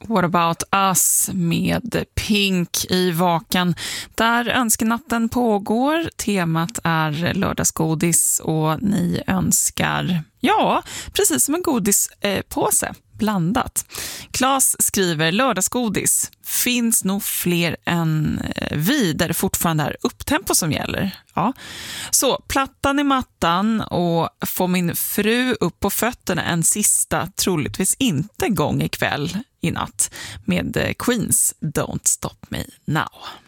What about us med Pink i Vakan, där önskenatten pågår. Temat är lördagsgodis och ni önskar, ja, precis som en godispåse, blandat. Claes skriver lördagsgodis. Finns nog fler än vi där det fortfarande är upptempo som gäller. Ja. Så plattan i mattan och få min fru upp på fötterna en sista, troligtvis inte gång ikväll i natt med Queens Don't Stop Me Now.